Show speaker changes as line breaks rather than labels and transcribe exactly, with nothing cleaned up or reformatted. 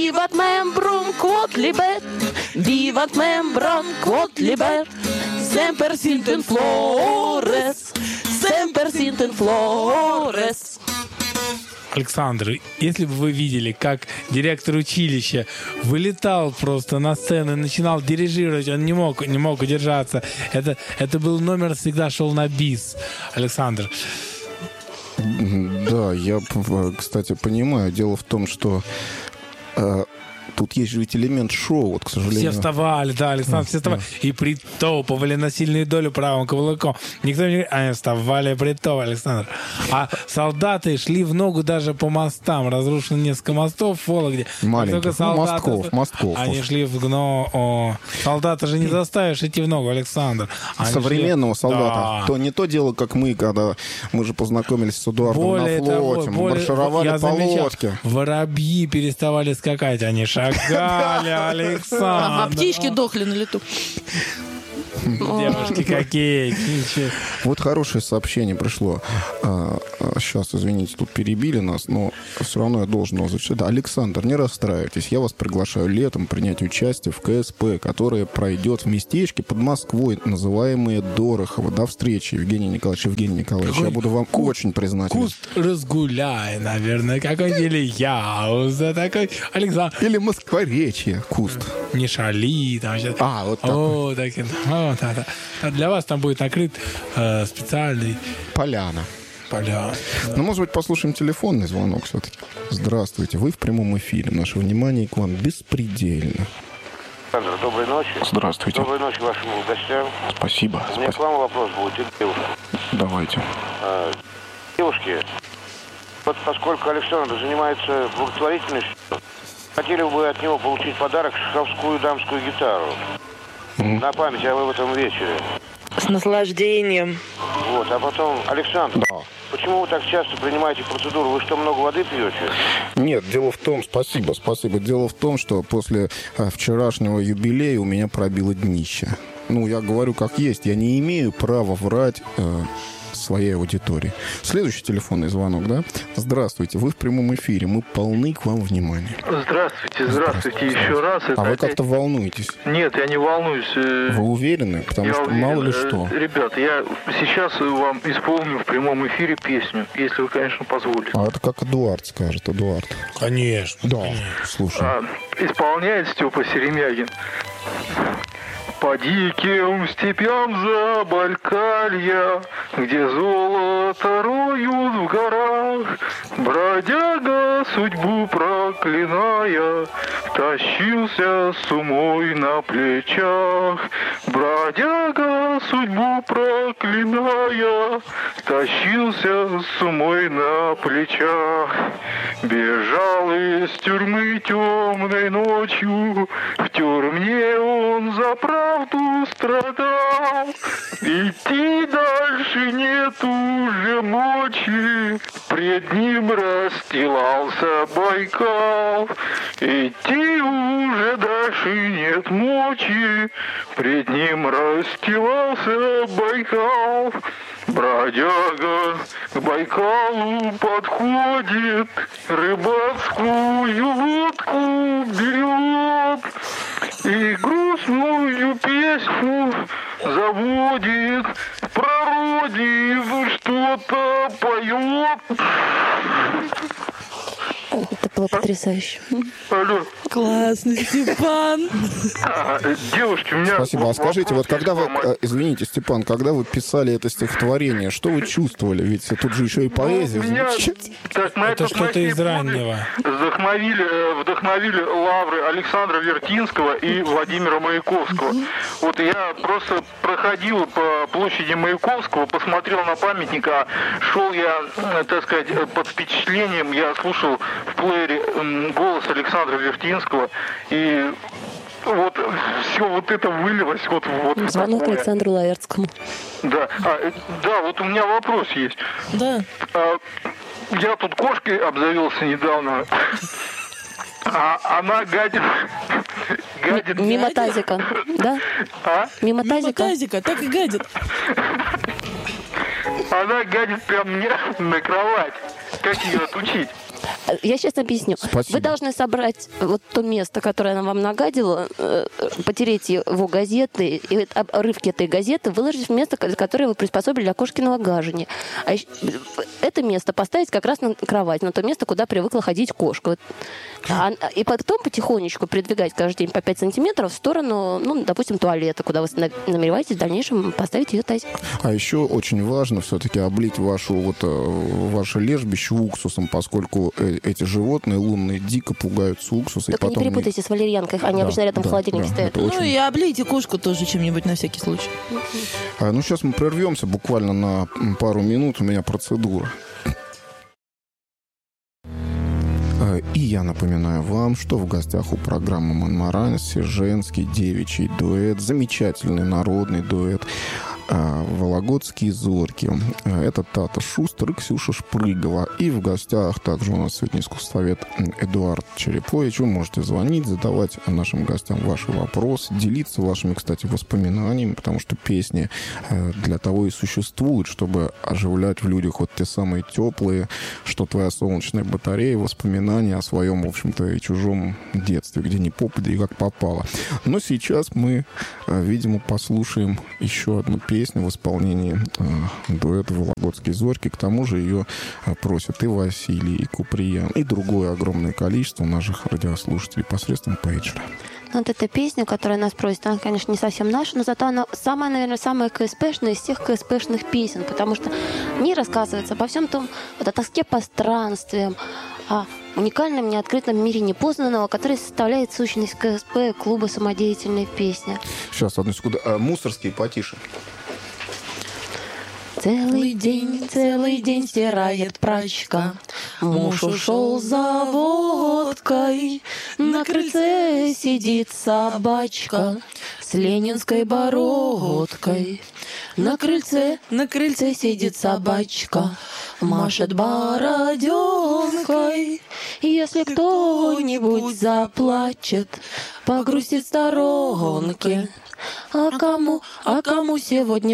Vivat membrum quod libet, vivat membrum quod libet, semper sint in flores, semper sint in flores.
Александр, если бы вы видели, как директор училища вылетал просто на сцену и начинал дирижировать, он не мог, не мог удержаться. Это, это был номер, всегда шел на бис. Александр.
Да, я, кстати, понимаю. Дело в том, что э, тут есть же ведь элемент шоу, вот, к сожалению.
Все вставали, да, Александр, все вставали. И притопывали на сильную долю правым каблуком. Никто не говорит, они вставали, притопывали, Александр. А солдаты шли в ногу даже по мостам. Разрушено несколько мостов в Вологде.
Маленьких, ну, мостков, мостков.
Они шли в гно... О, солдата же не заставишь идти в ногу, Александр. Они
современного
шли...
солдата.
Да.
То не то дело, как мы, когда мы же познакомились с Эдуардом более на флоте. Того, мы более... маршировали я по замечал, лодке.
Воробьи переставали скакать, они шагали, Александр.
А птички дохли на лету.
Девушки какие.
Вот хорошее сообщение пришло. Сейчас, извините, тут перебили нас, но все равно я должен его зачитать. Да, Александр, не расстраивайтесь. Я вас приглашаю летом принять участие в КСП, которое пройдет в местечке под Москвой, называемое Дорохово. До встречи, Евгений Николаевич. Евгений Николаевич, какой я буду вам ку- очень признателен.
Куст разгуляй, наверное. Какой или я. Такой Александр.
Или Москворечье. Куст.
Не шали. Там сейчас...
А, вот так.
О, так, о, да, да. А для вас там будет накрыт э, специальный...
Поляна.
Поляна. Да.
Ну, может быть, послушаем телефонный звонок все-таки. Здравствуйте, вы в прямом эфире. Наше внимание к вам беспредельно.
Александр, доброй ночи.
Здравствуйте.
Доброй ночи вашим гостям.
Спасибо.
У меня
Спасибо.
к вам вопрос будет.
Давайте.
А, девушки, вот поскольку Александр занимается благотворительностью, хотели бы от него получить подарок шаховскую дамскую гитару. Mm-hmm. На память об этом вечере.
С наслаждением.
Вот, а потом, Александр,
да.
Почему вы так часто принимаете процедуру? Вы что, много воды пьете?
Нет, дело в том, спасибо, спасибо. Дело в том, что после а, вчерашнего юбилея у меня пробило днище. Ну, я говорю как есть, я не имею права врать э, своей аудитории. Следующий телефонный звонок, да? Здравствуйте, вы в прямом эфире, мы полны к вам внимания.
Здравствуйте, здравствуйте, здравствуйте. Еще раз.
Это а вы как-то волнуетесь?
Нет, я не волнуюсь.
Вы уверены? Потому я что уверен. Мало ли что.
Ребят, я сейчас вам исполню в прямом эфире песню, если вы, конечно, позволите.
А это как Эдуард скажет, Эдуард.
Конечно.
Да, слушай.
А, исполняет Степа Серемягин. По диким степям Забайкалья, где золото роют в горах, бродяга, судьбу проклиная, тащился с умой на плечах. Бродяга, судьбу проклиная, тащился с умой на плечах. Бежал из тюрьмы темной ночью, в тюрьме он за правду страдал. Идти дальше нет уже мочи, пред ним расстилался Байкал. Идти уже дальше нет мочи, пред ним расстилался Байкал. Бродяга к Байкалу подходит, рыбацкую лодку берет и грустную песню заводит, про родину что-то поет.
Это было потрясающе.
Алло.
Классный, Степан.
А, девушки, у меня...
Спасибо. А скажите, вот когда вы... Извините, Степан, когда вы писали это стихотворение, что вы чувствовали? Ведь тут же еще и поэзия.
Ну, меня, так, на
это что-то из раннего.
Вдохновили, вдохновили лавры Александра Вертинского и Владимира Маяковского. Вот я просто проходил по площади Маяковского, посмотрел на памятник, а шел я, так сказать, под впечатлением, я слушал в плеере голос Александра Вертинского, и вот все вот это вылилось вот вот.
Звонок Александру Лаэртскому.
Да, а, да, вот у меня вопрос есть.
Да.
А, я тут кошкой обзавелся недавно. А она гадит, гадит.
Мимо тазика, да?
А?
Мимо тазика.
Мимо тазика, так и гадит.
Она гадит прям мне на кровать. Как ее отучить?
Я сейчас объясню.
Спасибо.
Вы должны собрать вот то место, которое она вам нагадила, э, потереть его газеты, и вот обрывки этой газеты выложить в место, которое вы приспособили для кошкиного гажения. А еще это место поставить как раз на кровать, на то место, куда привыкла ходить кошка. Вот. А, и потом потихонечку передвигать каждый день по пять сантиметров в сторону, ну, допустим, туалета, куда вы намереваетесь в дальнейшем поставить ее тазик.
А еще очень важно все-таки облить вашу, вот, э, ваше лежбище уксусом, поскольку э, эти животные лунные дико пугаются уксуса.
Только
и
не
потом
перепутайте с валерьянкой, они
Да,
обычно рядом
да,
в холодильнике
да,
стоят.
это очень-
Ну и облейте кошку тоже чем-нибудь на всякий случай.
А, ну, сейчас мы прервемся буквально на м, пару минут. У меня процедура. А, И я напоминаю вам, что в гостях у программы «Монмаранси» женский девичий дуэт, замечательный народный дуэт а, «Вологодские зорьки». А, Это Тата Шустер и Ксюша Шпрыгова. И в гостях также у нас сегодня искусствовед Эдуард Черепович. Вы можете звонить, задавать нашим гостям ваши вопросы, делиться вашими, кстати, воспоминаниями, потому что песни э, для того и существуют, чтобы оживлять в людях вот те самые теплые, что твоя солнечная батарея, воспоминания о своем, в общем-то, и чужом детстве, где не попадя и как попало. Но сейчас мы, э, видимо, послушаем еще одну песню в исполнении э, дуэта «Вологодские зорьки». К тому же ее э, просят и Василий, и Куприян, и другое огромное количество наших радиослушателей посредством пейджера.
Вот эта песня, которая нас просит, она, конечно, не совсем наша, но зато она самая, наверное, самая КСПшная из всех КСПшных песен, потому что в ней рассказывается обо всем том, вот о тоске по странствиям, о уникальном, неоткрытом мире непознанного, который составляет сущность КСП, клуба «Самодеятельная песня».
Сейчас, одну секунду. А, мусорские потише.
Целый день, целый день стирает прачка. Муж ушел за водкой. На крыльце сидит собачка с ленинской бородкой. На крыльце, на крыльце сидит собачка, машет бороденкой. Если кто-нибудь заплачет, погрузит в сторонке. А кому, а кому сегодня